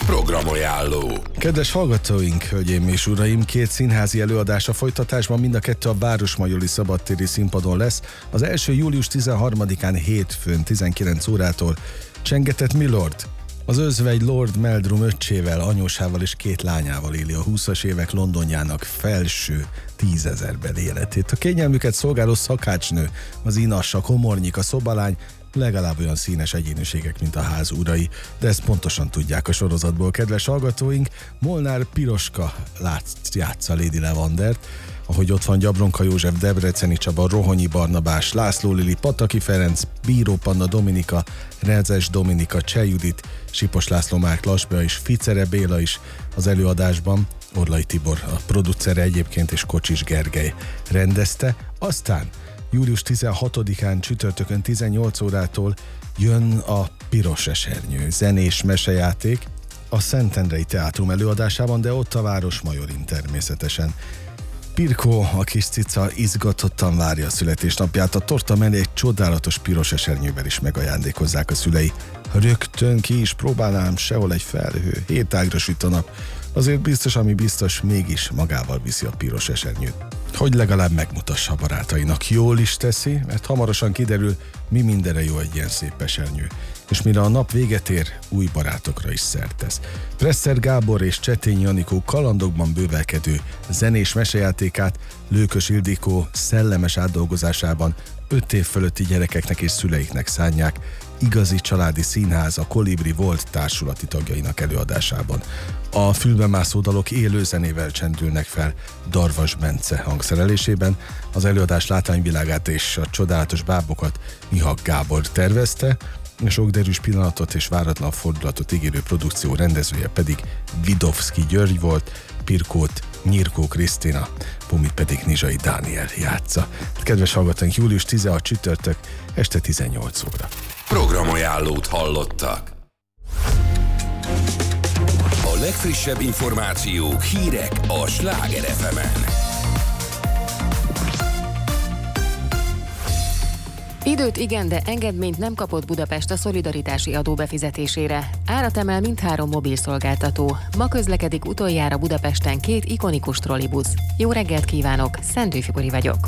Programajánló. Kedves hallgatóink, hölgyeim és uraim, két színházi előadás a folytatásban, mind a kettő a Városmajori Szabadtéri Színpadon lesz. Az első július 13-án hétfőn 19 órától Csengetett Milord. Az özvegy Lord Meldrum öccsével, anyósával és két lányával éli a 20-as évek Londonjának felső 10 000-beli életét. A kényelmüket szolgáló szakácsnő, az inas, a komornyik, a szobalány legalább olyan színes egyéniségek, mint a ház urai, de ezt pontosan tudják a sorozatból. Kedves hallgatóink, Molnár Piroska játsza Lady Lavandert, ahogy ott van Gyabronka József, Debreceni Csaba, Rohonyi Barnabás, László Lili, Pataki Ferenc, Bíró Panna Dominika, Rezes Dominika, Cseh Judit, Sipos László, Márk Lasbea és Ficere Béla is az előadásban. Orlai Tibor a producere egyébként, és Kocsis Gergely rendezte. Aztán július 16-án csütörtökön 18 órától jön a Piros Esernyő zenés mesejáték a Szentendrei Teátrum előadásában, de ott a Városmajorin természetesen. Pirkó, a kis cica izgatottan várja a születésnapját, a torta mellé egy csodálatos piros esernyővel is megajándékozzák a szülei. Rögtön ki is próbálnám, sehol egy felhő, 7 ágra süt a nap. Azért biztos, ami biztos, mégis magával viszi a piros esernyőt. Hogy legalább megmutassa a barátainak. Jól is teszi, mert hamarosan kiderül, mi mindenre jó egy ilyen szép esernyő. És mire a nap véget ér, új barátokra is szert tesz. Presser Gábor és Csetény Janikó kalandokban bővelkedő zenés mesejátékát Lőkös Ildikó szellemes átdolgozásában 5 év fölötti gyerekeknek és szüleiknek szánják, igazi családi színház a Kolibri volt társulati tagjainak előadásában. A fülbemászó dalok élő zenével csendülnek fel Darvas Bence hangszerelésében. Az előadás látványvilágát és a csodálatos bábokat Mihak Gábor tervezte, sok derűs pillanatot és váratlan fordulatot ígérő produkció rendezője pedig Vidovszki György volt, Pirkót Nyírkó Krisztina, Pumit pedig Nizsai Dániel játsza. Kedves hallgatóink, július 16 csütörtök, este 18 óra. Programajánlót hallottak. A legfrissebb információk, hírek a Sláger FM-en. Időt igen, de engedményt nem kapott Budapest a szolidaritási adó befizetésére. Árat emel mindhárom mobilszolgáltató. Ma közlekedik utoljára Budapesten 2 ikonikus trollibusz. Jó reggelt kívánok, Szendő Fibori vagyok.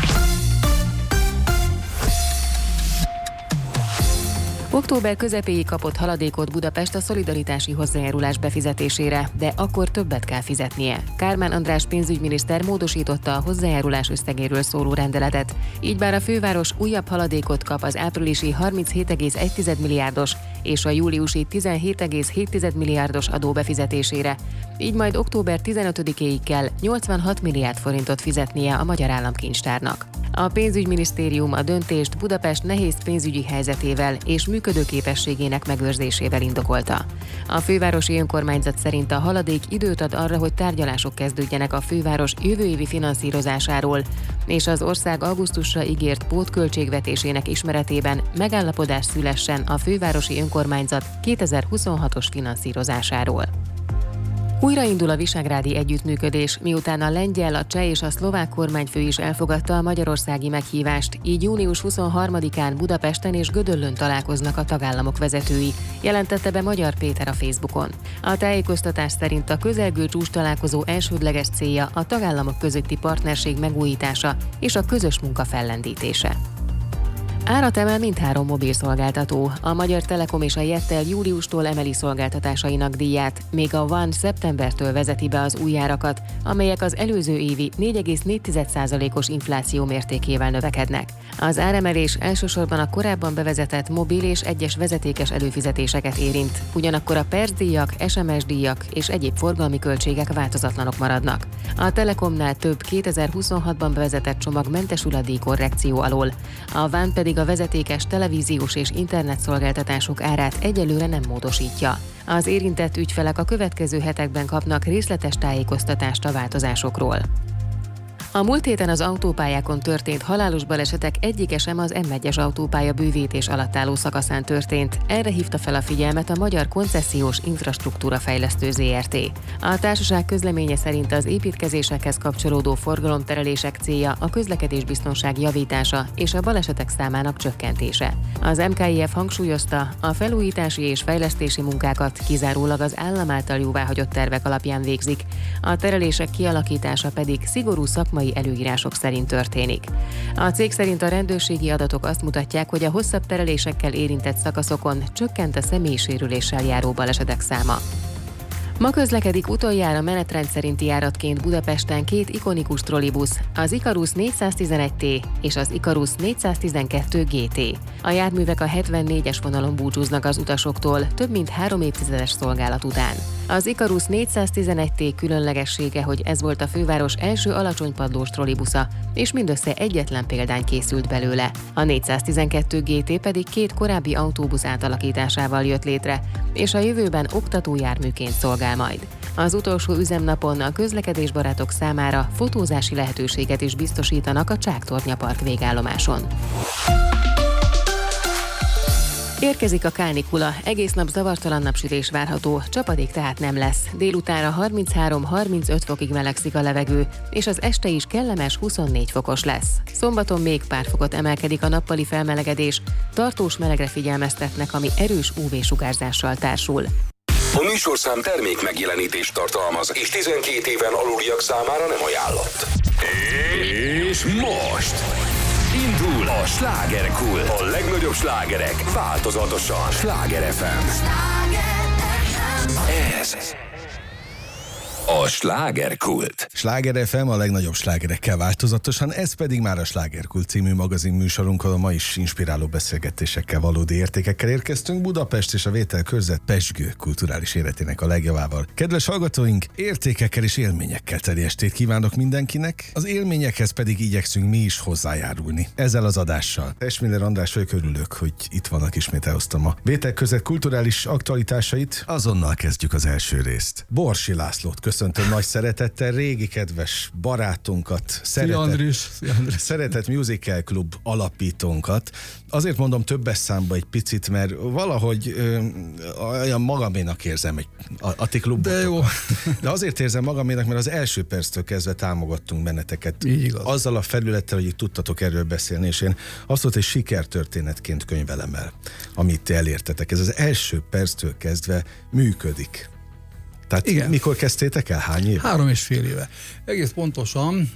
Október közepéig kapott haladékot Budapest a szolidaritási hozzájárulás befizetésére, de akkor többet kell fizetnie. Kármán András pénzügyminiszter módosította a hozzájárulás összegéről szóló rendeletet. Így bár a főváros újabb haladékot kap az áprilisi 37,1 milliárdos és a júliusi 17,7 milliárdos adó befizetésére, így majd október 15-éig kell 86 milliárd forintot fizetnie a Magyar Államkincstárnak. A pénzügyminisztérium a döntést Budapest nehéz pénzügyi helyzetével és működőképességének megőrzésével indokolta. A fővárosi önkormányzat szerint a haladék időt ad arra, hogy tárgyalások kezdődjenek a főváros jövő évi finanszírozásáról, és az ország augusztusra ígért pótköltségvetésének ismeretében megállapodás szülessen a fővárosi önkormányzat 2026-os finanszírozásáról. Újraindul a visegrádi együttműködés, miután a lengyel, a cseh és a szlovák kormányfő is elfogadta a magyarországi meghívást, így június 23-án Budapesten és Gödöllőn találkoznak a tagállamok vezetői, jelentette be Magyar Péter a Facebookon. A tájékoztatás szerint a közelgő csúcstalálkozó elsődleges célja a tagállamok közötti partnerség megújítása és a közös munka fellendítése. Árat emel mindhárom mobilszolgáltató. A Magyar Telekom és a Jettel júliustól emeli szolgáltatásainak díját, még a One szeptembertől vezeti be az új árakat, amelyek az előző évi 4,4%-os infláció mértékével növekednek. Az áremelés elsősorban a korábban bevezetett mobil és egyes vezetékes előfizetéseket érint, ugyanakkor a percdíjak, SMS díjak és egyéb forgalmi költségek változatlanok maradnak. A Telekomnál több 2026-ban bevezetett csomag mentesül a díjkorrekció alól, a One pedig a vezetékes televíziós és internetszolgáltatások árát egyelőre nem módosítja. Az érintett ügyfelek a következő hetekben kapnak részletes tájékoztatást a változásokról. A múlt héten az autópályákon történt halálos balesetek egyike sem az M1-es autópálya bővítés alatt álló szakaszán történt. Erre hívta fel a figyelmet a Magyar Koncesziós Infrastruktúra Fejlesztő Zrt. A társaság közleménye szerint az építkezésekhez kapcsolódó forgalomterelések célja a közlekedésbiztonság javítása és a balesetek számának csökkentése. Az MKIF hangsúlyozta, a felújítási és fejlesztési munkákat kizárólag az állam által jóváhagyott tervek alapján végzik, a terelések kialakítása pedig szigorú szakmai előírások szerint történik. A cég szerint a rendőrségi adatok azt mutatják, hogy a hosszabb terelésekkel érintett szakaszokon csökkent a személysérüléssel járó balesetek száma. Ma közlekedik utoljára menetrend szerinti járatként Budapesten két ikonikus trollibusz, az Ikarus 411T és az Ikarus 412 GT. A járművek a 74-es vonalon búcsúznak az utasoktól, több mint 3 évtizedes szolgálat után. Az Ikarus 411T különlegessége, hogy ez volt a főváros első alacsonypadlós trollibusza, és mindössze egyetlen példány készült belőle. A 412 GT pedig két korábbi autóbusz átalakításával jött létre, és a jövőben oktatójárműként szolgál majd. Az utolsó üzemnapon a közlekedésbarátok számára fotózási lehetőséget is biztosítanak a Csáktornya Park végállomáson. Érkezik a kánikula, egész nap zavartalan napsütés várható, csapadék tehát nem lesz. Délutánra 33-35 fokig melegszik a levegő, és az este is kellemes 24 fokos lesz. Szombaton még pár fokot emelkedik a nappali felmelegedés, tartós melegre figyelmeztetnek, ami erős UV-sugárzással társul. A műsorszám termék megjelenítést tartalmaz, és 12 éven aluliak számára nem ajánlott. És most indul a Slágerkult. A legnagyobb slágerek változatosan. Sláger FM. Ez a Slágerkult. Sláger FM a legnagyobb slágerekkel változatosan, ez pedig már a Slágerkult című magazin műsorunkon, ma is inspiráló beszélgetésekkel, valódi értékekkel érkeztünk Budapest és a vételkörzet pezsgő kulturális életének a legjavával. Kedves hallgatóink, értékekkel és élményekkel teli estét kívánok mindenkinek, az élményekhez pedig igyekszünk mi is hozzájárulni ezzel az adással. Esmiller András vagyok, örülök, hogy itt vannak, ismét elhoztam a vételkörzet kulturális aktualitásait. Azonnal kezdjük az első részt. Borsi Lászlót köszöntöm nagy szeretettel, régi kedves barátunkat, Szeretett Musical Club alapítónkat. Azért mondom többes számba egy picit, mert valahogy olyan magaménak érzem a ti klubotok. De jó. De azért érzem magaménak, mert az első perctől kezdve támogattunk benneteket. Így igaz. Azzal a felülettel, hogy itt tudtatok erről beszélni, és én abszolút egy sikertörténetként könyvelem el, amit ti elértetek. Ez az első perctől kezdve működik. Tehát igen. Mikor kezdtétek el? Hány éve? 3,5 éve. Egész pontosan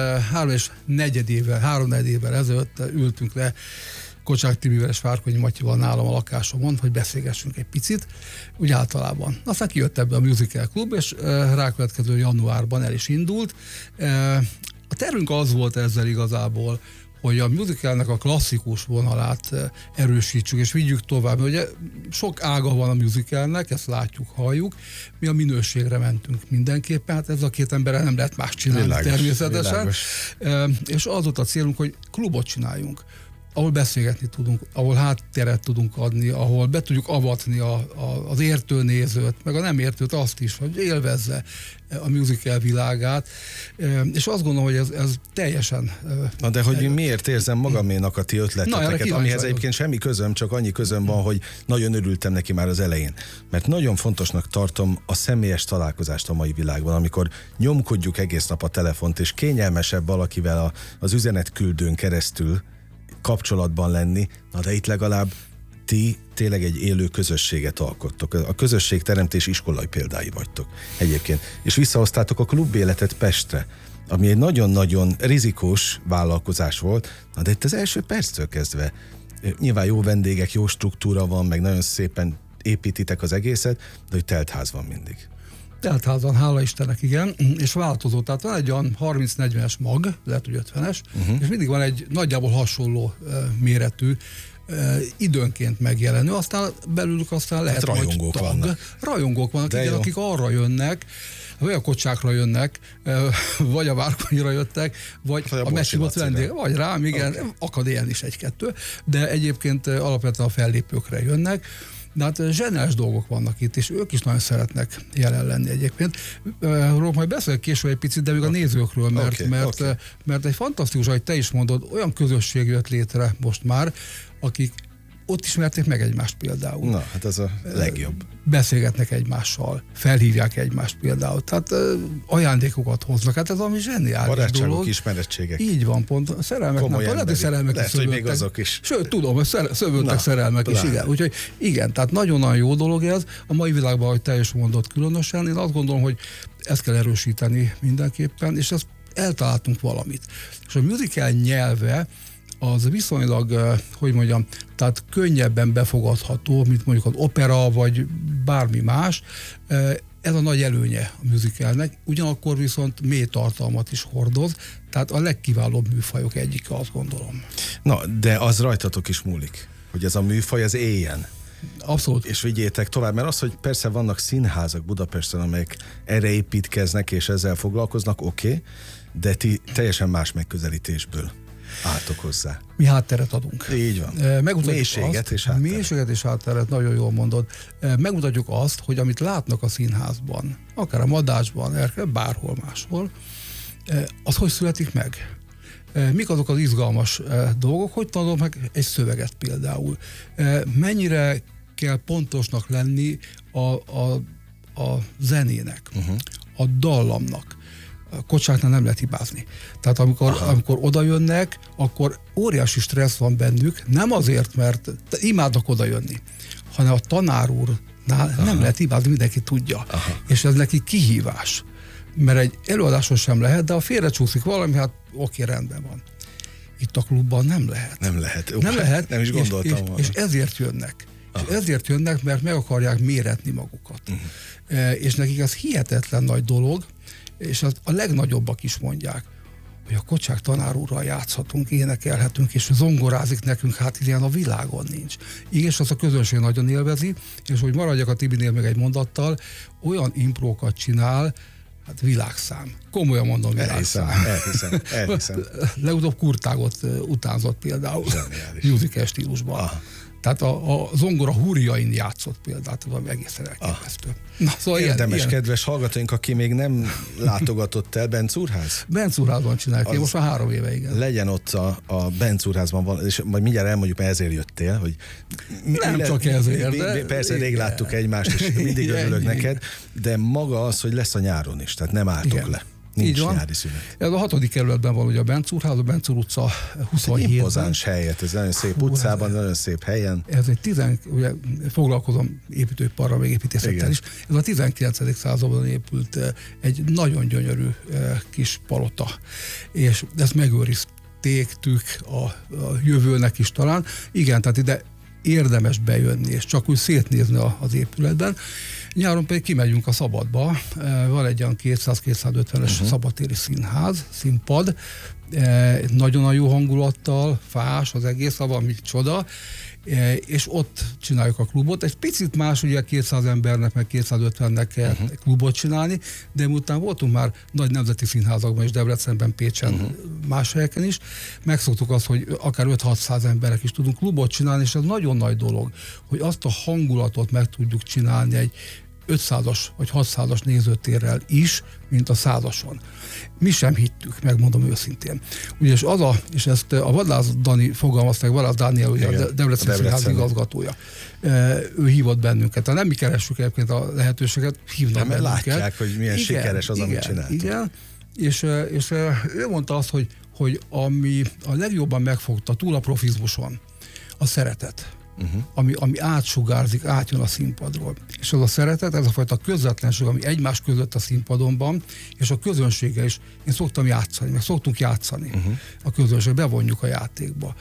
3,4 évvel ezelőtt ültünk le Kocsák Tibivel és Várkonyi Matyival nálam a lakásomon, hogy beszélgessünk egy picit, úgy általában. Aztán kijött ebbe a Musical Club, és rákövetkező januárban el is indult. A tervünk az volt ezzel igazából, hogy a musicalnek a klasszikus vonalát erősítsük és vigyük tovább. Ugye sok ága van a musicalnek, ezt látjuk, halljuk. Mi a minőségre mentünk mindenképpen, hát ez a két emberrel nem lehet más csinálni természetesen. És az volt a célunk, hogy klubot csináljunk, ahol beszélgetni tudunk, ahol hátteret tudunk adni, ahol be tudjuk avatni az értő nézőt, meg a nem értőt azt is, hogy élvezze a musical világát, és azt gondolom, hogy ez teljesen... Na de hogy miért érzem magaménak a ti ötleteteket, amihez egyébként semmi közöm, csak annyi közöm van, hogy nagyon örültem neki már az elején. Mert nagyon fontosnak tartom a személyes találkozást a mai világban, amikor nyomkodjuk egész nap a telefont, és kényelmesebb valakivel az üzenetküldőn keresztül kapcsolatban lenni, na de itt legalább ti tényleg egy élő közösséget alkottok. A közösségteremtés iskolai példái vagytok egyébként. És visszahoztátok a klubéletet Pestre, ami egy nagyon-nagyon rizikós vállalkozás volt, na de itt az első perctől kezdve nyilván jó vendégek, jó struktúra van, meg nagyon szépen építitek az egészet, de hogy telt ház van mindig. Teltházan, hála Istennek, igen, és változó. Tehát van egy olyan 30-40-es mag, lehet, hogy 50-es, és mindig van egy nagyjából hasonló méretű, időnként megjelenő, aztán belülük aztán lehet hát rajongók tag. Vannak. Rajongók vannak, igen, akik arra jönnek, vagy a Kocsákra jönnek, vagy a Várkonyira jöttek, vagy a meghívott vendég, vagy rám, igen, okay. Akad ilyen is egy-kettő, de egyébként alapvetően a fellépőkre jönnek, De hát zseniális dolgok vannak itt, és ők is nagyon szeretnek jelen lenni egyébként. Róla majd beszélek később egy picit, de még a nézőkről, mert egy fantasztikus, ahogy te is mondod, olyan közösség jött létre most már, akik ott ismerték meg egymást például. Na, hát ez a legjobb. Beszélgetnek egymással, felhívják egymást például. Tehát ajándékokat hoznak. Hát ez valami zseniális barátságok, dolog. ismerettségek. így van, pont. Szerelmek nem. Lehet, hogy szerelmek is szövődtek. Még azok is. Sőt, tudom, hogy szövődtek szerelmek is. Igen. Úgyhogy igen, tehát nagyon-nagyon jó dolog ez. A mai világban, ahogy te is mondod, különösen. Én azt gondolom, hogy ezt kell erősíteni mindenképpen, és ezt eltaláltunk valamit. És a musical nyelve az viszonylag, hogy mondjam, tehát könnyebben befogadható, mint mondjuk az opera, vagy bármi más. Ez a nagy előnye a musicalnek, ugyanakkor viszont mély tartalmat is hordoz, tehát a legkiválóbb műfajok egyike, azt gondolom. Na, de az rajtatok is múlik, hogy ez a műfaj az éljen. Abszolút. És vigyétek tovább, mert az, hogy persze vannak színházak Budapesten, amelyek erre építkeznek és ezzel foglalkoznak, oké, de ti teljesen más megközelítésből álltok hozzá. Mi hátteret adunk. Így van. Mélységet és hátteret. Mélységet és hátteret, nagyon jól mondod. Megmutatjuk azt, hogy amit látnak a színházban, akár a Madásban, bárhol máshol, az hogy születik meg. Mik azok az izgalmas dolgok, hogy tanulom meg egy szöveget például. Mennyire kell pontosnak lenni a zenének, a dallamnak. Kocsáknál nem lehet hibázni. Tehát amikor oda jönnek, akkor óriási stressz van bennük, nem azért, mert imádnak oda jönni, hanem a tanár úrnál nem lehet hibázni, mindenki tudja. És ez neki kihívás. Mert egy előadáson sem lehet, de ha félrecsúszik valami, hát oké, rendben van. Itt a klubban nem lehet. Nem lehet. Nem lehet. Nem is gondoltam volna. És ezért jönnek. És ezért jönnek, mert meg akarják méretni magukat. És nekik ez hihetetlen nagy dolog, és a legnagyobbak is mondják, hogy a Kocsák tanár úrral játszhatunk, énekelhetünk, és zongorázik nekünk, hát ilyen a világon nincs. Igen, és azt a közönség nagyon élvezi, és hogy maradjak a Tibinél még egy mondattal, olyan imprókat csinál, hát világszám. Komolyan mondom, világszám. Elhiszem. Legutóbb Kurtágot utánzott például, musical stílusban. Tehát a zongora húrjain játszott például, valami egészen elképesztő. Na, szóval érdemes, kedves hallgatóink, aki még nem látogatott el, Bencúrház? Bencúrházban csinálják, most már 3 éve, igen. Legyen ott a Bencúrházban, és majd mindjárt elmondjuk, mert ezért jöttél, hogy... Nem csak ezért, de... Persze, rég láttuk egymást, és mindig örülök neked, de maga az, hogy lesz a nyáron is, tehát nem álltok le. Nincs nyári szünet. Ez a 6. kerületben van ugye a Bencúrház, a Bencúr utca 27-ben. Impozáns helyet, ez nagyon szép utcában, nagyon szép helyen. Ez egy ugye foglalkozom építőiparral, még építészettel is. Ez a 19. században épült egy nagyon gyönyörű kis palota. És ezt megőriztéktük a jövőnek is talán. Igen, tehát ide érdemes bejönni, és csak úgy szétnézni az épületben. Nyáron pedig kimegyünk a szabadba, van egy olyan 200-250-es szabadtéri színház, színpad, nagyon jó hangulattal, fás az egész, valami csoda, és ott csináljuk a klubot. Egy picit más, ugye 200 embernek, meg 250-nek kell klubot csinálni, de miután voltunk már nagy nemzeti színházakban is, Debrecenben, Pécsen, más helyeken is, megszoktuk azt, hogy akár 5-600 emberek is tudunk klubot csinálni, és ez nagyon nagy dolog, hogy azt a hangulatot meg tudjuk csinálni egy 500-as vagy 600-as nézőtérrel is, mint a 100-ason. Mi sem hittük, megmondom őszintén. Ugyanis és ezt a Vadász Dani fogalmazta meg, Vadász Dániel, ugye a Debrecen Színház igazgatója. Ő hívott bennünket. Tehát nem mi keressük egyébként a lehetőséget, hívnak bennünket. Látják, hogy milyen sikeres az, amit csináltunk. Igen, és ő mondta azt, hogy ami a legjobban megfogta túl a profizmuson, a szeretet. Ami átsugárzik, átjön a színpadról. És az a szeretet, ez a fajta közvetlenség, ami egymás között a színpadonban, és a közönséggel is. Én szoktam játszani, meg szoktunk játszani. A közönség, bevonjuk a játékba.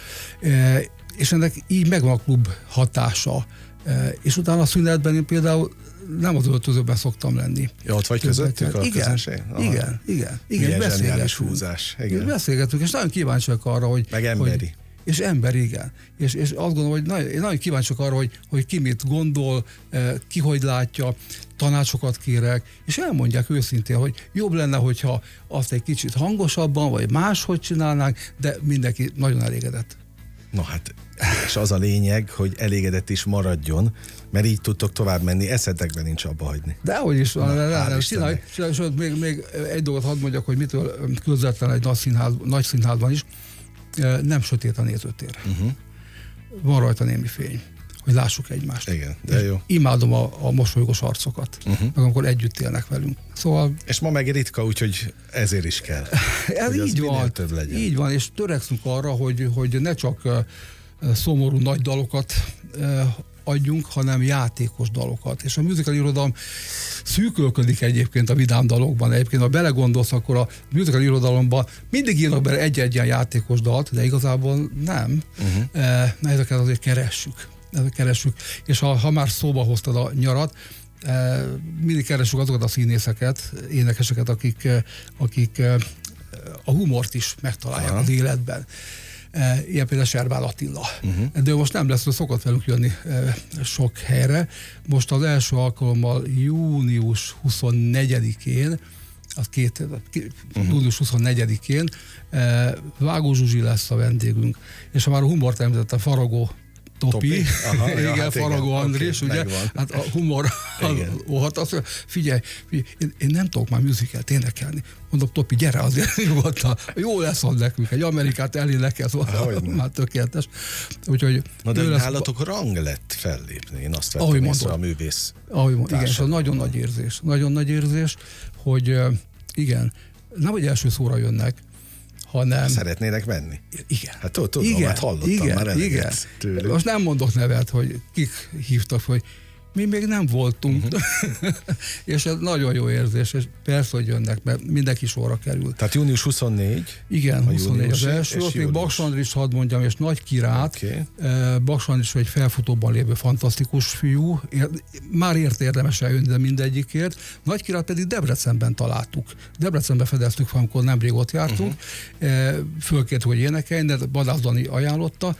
És ennek így megvan a klub hatása. És utána a szünetben én például nem az öltözőben szoktam lenni. Ja, ott vagy közöttük a közönség? Igen, beszélgetünk, és nagyon kíváncsiak arra, hogy... Meg emberi. És ember, igen. És azt gondolom, hogy nagyon kíváncsiak arra, hogy ki mit gondol, ki hogy látja, tanácsokat kérek, és elmondják őszintén, hogy jobb lenne, hogyha azt egy kicsit hangosabban, vagy máshogy csinálnánk, de mindenki nagyon elégedett. Na hát, és az a lényeg, hogy elégedett is maradjon, mert így tudtok tovább menni, eszetekben nincs abba hagyni. Dehogy is van, csinálj, sőt, még egy dolgot hadd mondjak, hogy mitől közvetlen egy nagy színházban is, nem sötét a nézőtér. Van rajta némi fény, hogy lássuk egymást. Igen, de jó. Imádom a mosolygós arcokat, meg amikor együtt élnek velünk. Szóval... És ma meg ritka, úgyhogy ezért is kell. Ez így van, több legyen. Így van, és törekszünk arra, hogy ne csak szomorú nagy dalokat adjunk, hanem játékos dalokat. És a musical irodalom szűkölködik egyébként a vidám dalokban. Egyébként, ha belegondolsz, akkor a musical irodalomban mindig írnak bele egy-egy ilyen játékos dalt, de igazából nem. Ezeket azért keressük. És ha már szóba hoztad a nyarat, mindig keressük azokat a színészeket, énekeseket, akik a humort is megtalálják az életben. Ilyen például Servál Attila. De most nem lesz, szokott velünk jönni sok helyre. Most az első alkalommal június 24-én, június 24-én Vágó Zsuzsi lesz a vendégünk. És ha már a humort említette, Faragó Topi. Igen, hát Faragó Andrés, ugye? Megvan. Hát a humor az figyelj, én nem tudok már musicalt énekelni. Mondom, Topi, gyere azért nyugodtan. Jó lesz az nekünk, egy Amerikát elénekelsz, már tökéletes. Úgyhogy na de nálatok rang lett fellépni, én azt vettem észre a művész. Igen, és nagyon nagy érzés, hogy igen, nem hogy első szóra jönnek, hanem... Szeretnének menni? Igen. Hát tudom, hát hallottam már eleget tőlük. Most nem mondok nevet, hogy kik hívtak, hogy mi még nem voltunk. És ez nagyon jó érzés, és persze, hogy jönnek, mert mindenki sorra kerül. Tehát június 24? Igen, 24 az első. Ott még Baks Andris, hadd mondjam, és Nagy Kirát. Baks Andris egy felfutóban lévő fantasztikus fiú. Már érdemes eljönni, de mindegyikért. Nagy Kirát pedig Debrecenben találtuk. Debrecenben fedeztük, amikor nemrég ott jártunk. Fölkért, hogy énekeljen, de Badász Dani ajánlotta.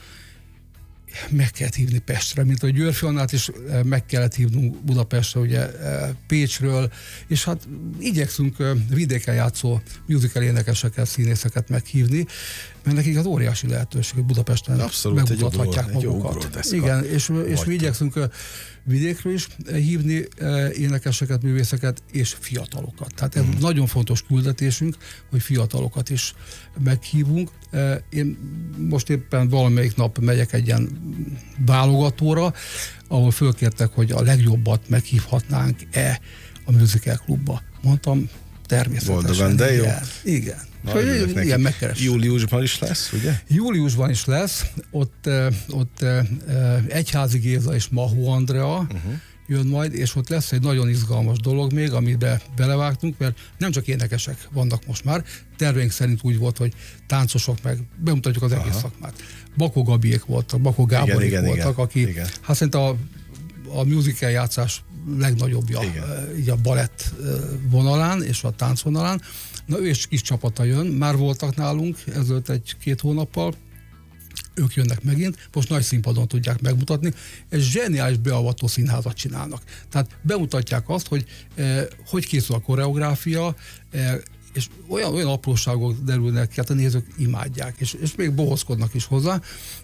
Meg kellett hívni Pestre, mint a Györfi Annát is meg kellett hívnunk Budapestre, ugye Pécsről, és hát igyekszünk vidéken játszó musical énekeseket, színészeket meghívni, mert nekik az óriási lehetőség, hogy Budapesten abszolút megmutathatják magukat. Igen, és mi igyekszünk vidékről is hívni énekeseket, művészeket és fiatalokat. Tehát ez nagyon fontos küldetésünk, hogy fiatalokat is meghívunk. Én most éppen valamelyik nap megyek egy ilyen válogatóra, ahol fölkértek, hogy a legjobbat meghívhatnánk-e a Musical Klubba. Mondtam, természetesen. Boldogan, de jó. Igen. Igen, megkeres. Júliusban is lesz, ugye? Júliusban is lesz. Ott Egyházi Géza és Mahó Andrea jön majd, és ott lesz egy nagyon izgalmas dolog még, amiben belevágtunk, mert nem csak énekesek vannak most már, terveink szerint úgy volt, hogy táncosok, meg bemutatjuk az egész szakmát. Bakó Gabiék voltak, Bakó Gáborék voltak, aki hát szerintem a musical játszás legnagyobbja így a balett vonalán és a tánc vonalán. Na, ő is kis csapata jön, már voltak nálunk ezelőtt 1-2 hónappal, ők jönnek megint, most nagy színpadon tudják megmutatni, és zseniális beavató színházat csinálnak. Tehát bemutatják azt, hogy készül a koreográfia, és olyan apróságok derülnek, hát a nézők imádják, és még bohózkodnak is hozzá.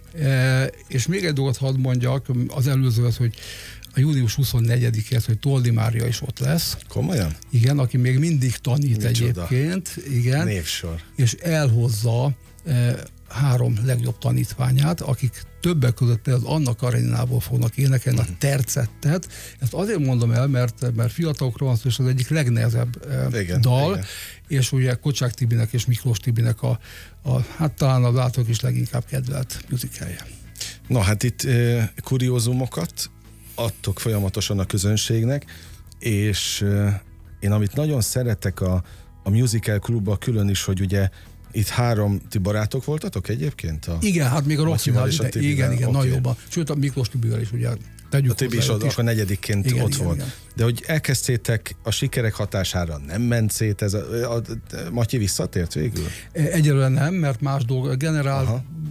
És még egy dolgot hadd mondjak, az előző az, hogy a június 24-hez, hogy Toldi Mária is ott lesz. Komolyan? Igen, aki még mindig tanít egyébként. Igen. Névsor. És elhozza 3 legjobb tanítványát, akik többek között például Anna Kareninából fognak énekelni a tercettet. Ezt azért mondom el, mert fiatalokról van szó, és az egyik legnehezebb dal, igen. És ugye Kocsák Tibinek és Miklós Tibinek hát talán a látók is leginkább kedvelt musicalje. Na hát itt kuriózumokat adtok folyamatosan a közönségnek, és én amit nagyon szeretek a Musical Klubban külön is, hogy ugye itt 3 ti barátok voltatok egyébként? Igen, hát még a Rosszinál, igen, okay. Nagyobban. Sőt, a Miklós Tibivel is ugye tegyük. A Tibi is akkor 4-ként ott volt. Igen. De hogy elkezdtétek a sikerek hatására, nem ment szét ez a Matyi visszatért végül? Egyelőre nem, mert más dolog. Generál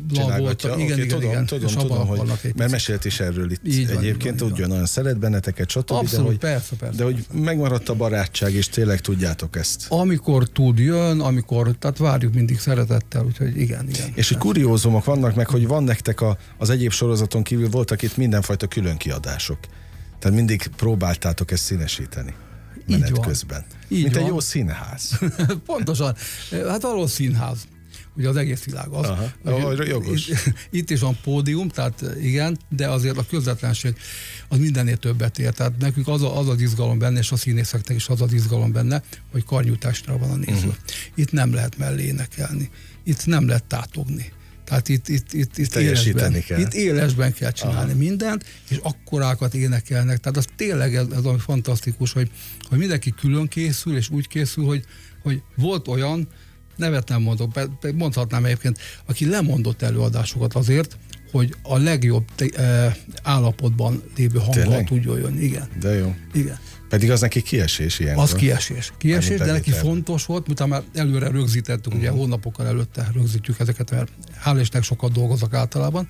csinálgatja. Igen. Tudom, hogy mert mesélt is erről itt így egyébként, ugyanolyan szeret benneteket, stb. Abszolút, persze. De hogy megmaradt a barátság, és tényleg tudjátok ezt. Amikor tud, jön, tehát várjuk mindig szeretettel, úgyhogy igen. És hogy kuriózumok vannak meg, hogy van nektek az egyéb sorozaton kívül voltak itt mindenfajta külön kiadások. Tehát mindig próbáltátok ezt színesíteni menet közben. Mint egy jó színház. Pontosan. Hát való színház. Ugye az egész világ az. Jogos. Itt is van pódium, tehát igen, de azért a közvetlenség az mindennél többet ér. Tehát nekünk az az izgalom benne, és a színészeknek is az az izgalom benne, hogy karnyújtásra van a néző. Itt nem lehet mellé énekelni. Itt nem lehet tátogni. Tehát itt élesben kell csinálni mindent, és akkorákat énekelnek. Tehát az tényleg ez ami fantasztikus, hogy mindenki külön készül, és úgy készül, hogy volt olyan, nevet nem mondok, mondhatnám egyébként, aki lemondott előadásokat azért, hogy a legjobb állapotban lévő hanggal tudjon jönni. Igen. De jó. Igen. Pedig az neki kiesés ilyenkor. Az kiesés, de neki fontos volt, miután már előre rögzítettük, ugye hónapokkal előtte rögzítjük ezeket, mert hál' Istennek sokat dolgozok általában,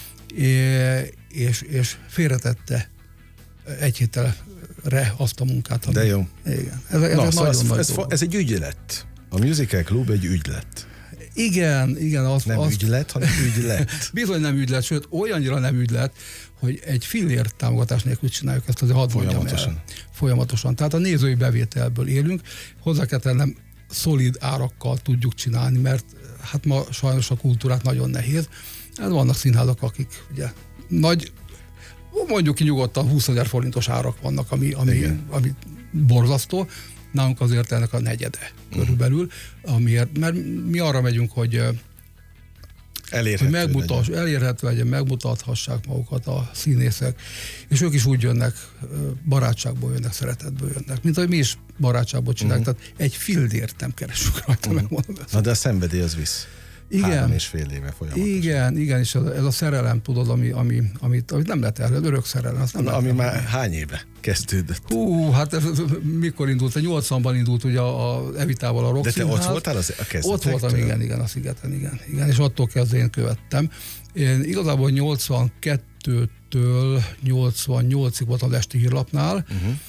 és félretette egy hétre azt a munkát. De jó. Igen. Ez egy ügylet. A Musical Club egy ügylet. Igen. Nem ügylet, hanem ügylet. Bizony nem ügylet, sőt, olyannyira nem ügylet, hogy egy fillér támogatás nélkül csináljuk ezt, azért hadd mondjam el. Folyamatosan. Tehát a nézői bevételből élünk, hozzá kell tennem, szolid árakkal tudjuk csinálni, mert hát ma sajnos a kultúrát nagyon nehéz. Hát vannak színházak, akik ugye mondjuk ki nyugodtan 20 000 forintos árak vannak, ami borzasztó. Nálunk azért ennek a negyede körülbelül, mert mi arra megyünk, hogy elérhető legyen, megmutathassák magukat a színészek, és ők is úgy jönnek, barátságból jönnek, szeretetből jönnek, mint ahogy mi is barátságból csináljuk, tehát egy fildért nem keresünk rajta, megmondom ezt. Na de a szenvedély az visz. Igen. 3,5 éve folyamatosan. Igen, és ez a szerelem, tudod, amit nem lehet el, örök szerelem. Ami már hány éve kezdődött? Hát mikor indult? 80-ban indult ugye a Evitával a Rock Színház. De te ott voltál a kezdetektől? Ott voltam, igen, a Szigeten, igen. És attól kezdve én követtem. Én igazából 82-től 88-ig voltam az Esti Hírlapnál,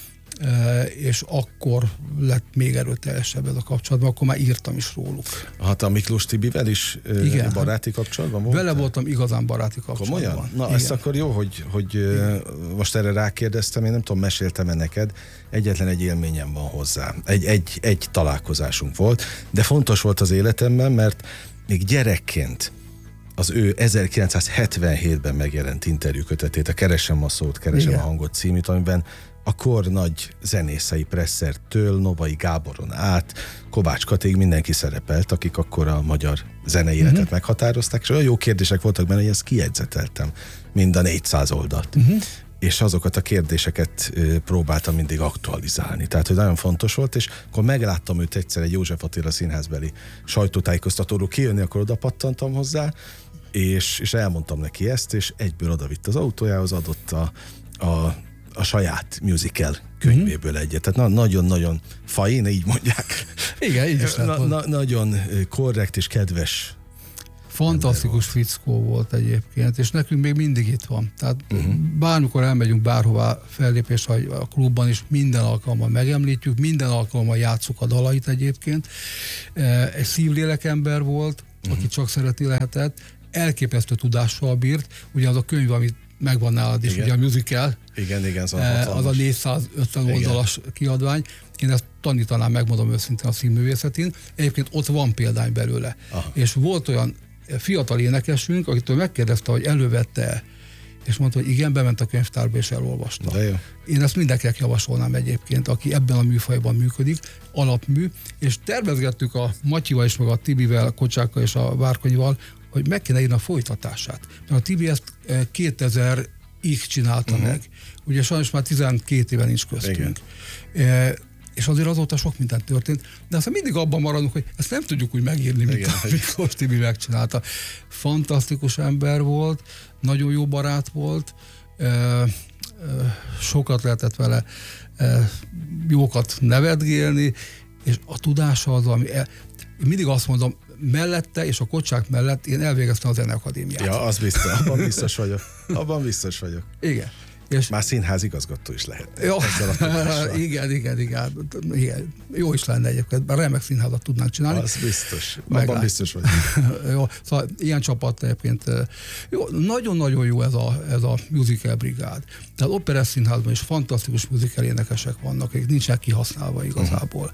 és akkor lett még erőteljesebb ez a kapcsolatban, akkor már írtam is róluk. Hát a Miklós Tibivel is baráti kapcsolatban volt? Vele voltam igazán baráti kapcsolatban. Komolyan? Na, igen. Ezt akkor jó, hogy most erre rákérdeztem, én nem tudom, meséltem-e neked, egyetlen egy élményem van hozzá. Egy találkozásunk volt, de fontos volt az életemben, mert még gyerekként az ő 1977-ben megjelent interjúkötetét, a Keresem a szót, Keresem a hangot címűt, amiben a kor nagy zenészei Presszertől, Novai Gáboron át, Kovács Katig, mindenki szerepelt, akik akkor a magyar zenei életet meghatározták, és olyan jó kérdések voltak benne, hogy ezt kijegyzeteltem, mind a 400 oldalt. És azokat a kérdéseket próbáltam mindig aktualizálni. Tehát, hogy nagyon fontos volt, és akkor megláttam őt egyszer egy József Attila színházbeli sajtótájékoztatóról kijönni, akkor oda pattantam hozzá, és elmondtam neki ezt, és egyből odavitt az autójához, adott a saját musical könyvéből egyet. Tehát nagyon-nagyon fajn, így mondják. Igen, így is nagyon korrekt és kedves. Fantasztikus fickó volt egyébként, és nekünk még mindig itt van. Tehát bármikor elmegyünk bárhová fellépés, vagy a klubban is minden alkalommal megemlítjük, minden alkalommal játsszuk a dalait egyébként. Egy szívlélek ember volt, aki csak szereti lehetett, elképesztő tudással bírt, ugye az a könyv, amit megvan nálad is, ugye a musical, igen, az a 450 oldalas kiadvány. Én ezt tanítanám, megmondom őszintén, a színművészetén. Egyébként ott van példány belőle. Aha. És volt olyan fiatal énekesünk, akitől megkérdezte, hogy elővette, és mondta, hogy igen, bement a könyvtárba és elolvasta. De jó. Én ezt mindenkinek javasolnám egyébként, aki ebben a műfajban működik, alapmű, és tervezgettük a Matyival is, meg a Tibivel, a Kocsákkal és a Várkonyival, hogy meg kéne írni a folytatását. Mert a Tibi ezt 2000-ig csinálta meg. Ugye sajnos már 12 éven nincs köztünk. És azért azóta sok minden történt, de aztán mindig abban maradunk, hogy ezt nem tudjuk úgy megírni, mint a Miklós Tibi megcsinálta. Fantasztikus ember volt, nagyon jó barát volt, sokat lehetett vele jókat nevetgélni, és a tudása az, ami... Én mindig azt mondom, mellette és a Kocsák mellett én elvégeztem a Zeneakadémiát. Ja, az biztos, abban biztos vagyok. Igen. És már színház igazgató is lehet. Jó, igen. Jó is lenne egyébként, bár remek színházat tudnánk csinálni. Az biztos. Abban biztos vagyok. Jó, szóval ilyen csapat egyébként jó, nagyon-nagyon jó ez a musical brigád. Tehát operett színházban is fantasztikus musical énekesek vannak, akik nincsenek kihasználva igazából.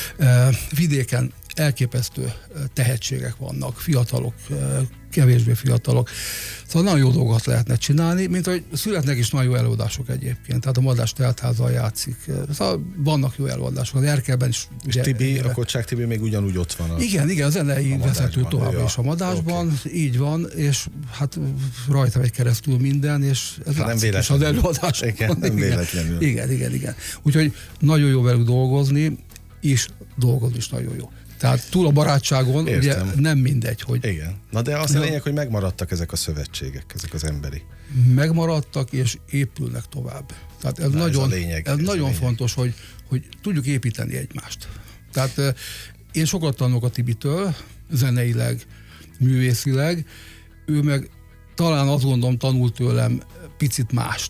Vidéken elképesztő tehetségek vannak, fiatalok, kevésbé fiatalok. Szóval nagyon jó dolgokat lehetne csinálni, mint hogy születnek is nagyon jó előadások egyébként. Tehát a Madás Teltházal játszik. Szóval vannak jó előadások. Az Erkelben is. És Tibi, a Kocsák Tibi még ugyanúgy ott van. Igen, a zenei vezető továbbra is a Madásban. Okay. Így van, és hát rajta megy keresztül minden, és ez látszik is az előadásokon. Igen, nem véletlenül. Igen. Úgyhogy nagyon jó velük dolgozni, és dolgozni is nagyon jó. Tehát túl a barátságon, ugye nem mindegy, hogy... Igen. Na de az a lényeg, hogy megmaradtak ezek a szövetségek, ezek az emberi. Megmaradtak és épülnek tovább. Tehát ez nagyon fontos, hogy tudjuk építeni egymást. Tehát én sokat tanulok a Tibitől, zeneileg, művészileg, ő meg talán azt gondolom tanult tőlem picit mást,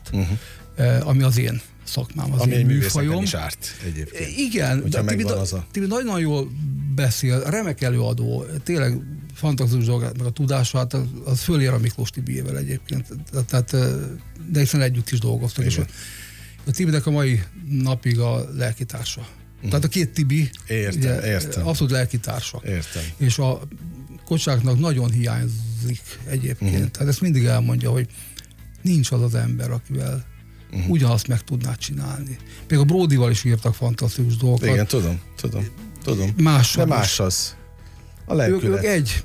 ami az én szakmám, az én műfajom. Is árt egyébként. Igen, de Tibi nagyon jól beszél, remek előadó, tényleg fantasztikus dolog, meg a tudása, hát az fölér a Miklós Tibiével egyébként. Tehát, de hiszen együtt is dolgoztak. És a Tibinek a mai napig a lelkitársa. Tehát a két Tibi értem. abszolút lelkitársak. Értem. És a Kocsáknak nagyon hiányzik egyébként. Tehát ezt mindig elmondja, hogy nincs az az ember, akivel ugyanazt meg tudná csinálni. Még a Bródival is írtak fantasztikus dolgokat. Igen, tudom. Mással. De más az. A lelkület.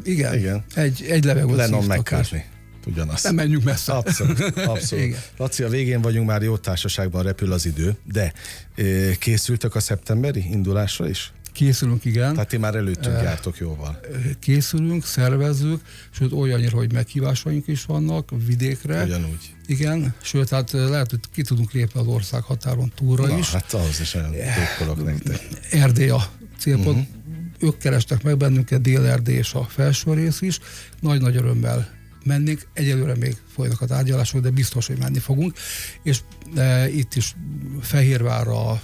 Ők egy levegőt Lennon McCartney. Ugyanaz. Nem menjünk messze. Abszolút. Laci, a végén vagyunk, már jó társaságban, repül az idő, de készültek a szeptemberi indulásra is? Készülünk, igen. Tehát ti már előttünk jártok jóval. Készülünk, szervezzük, sőt olyannyira, hogy meghívásaink is vannak vidékre. Ugyanúgy. Igen, sőt, hát lehet, hogy ki tudunk lépni az ország határon túlra is. Hát ahhoz is olyan tépkolok nektek. Erdély a célpont. Ők kerestek meg bennünket, Dél-Erdély és a felső rész is. Nagy-nagy örömmel mennénk. Egyelőre még folynak a tárgyalások, de biztos, hogy menni fogunk. És itt is Fehérvárra,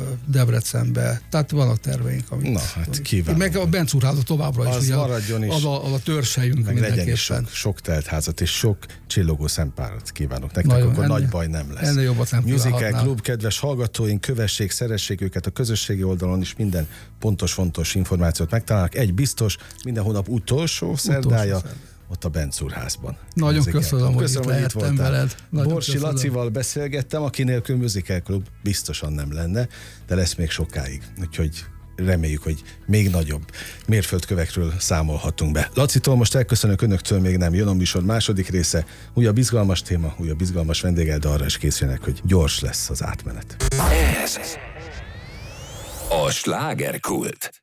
Debrecenbe, tehát vannak terveink. Na, hát kívánom. Meg a Bencúrházat továbbra is. Az ugye, maradjon is. Az a törsejünk meg legyen is sok teltházat és sok csillogó szempárat kívánok nektek, nagyon, akkor nagy baj nem lesz. Ennél jobbat nem Musical Club, kedves hallgatóink, kövessék, szeressék őket a közösségi oldalon is, minden fontos információt megtalálnak. Egy biztos, minden hónap utolsó szerdája, ott a Bencúrházban. Nagyon köszönöm, hogy itt lehettem veled. Borsi Lacival beszélgettem, aki nélkül Musical Club biztosan nem lenne, de lesz még sokáig. Úgyhogy reméljük, hogy még nagyobb mérföldkövekről számolhatunk be. Lacitól most elköszönök, önöktől még nem. Jön a műsor második része, újabb izgalmas téma, újabb izgalmas vendéggel, de arra is készüljenek, hogy gyors lesz az átmenet. Ez a Slágerkult.